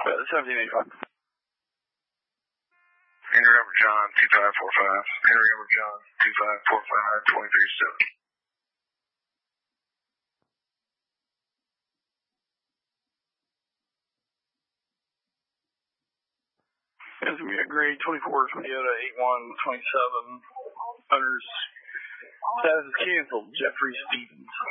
1785. Henry Upper John, 2545. Henry Upper John, 2545, 23-7. As we got grade 24, Toyota 8127. Owner's status is canceled. Jeffrey Stevens.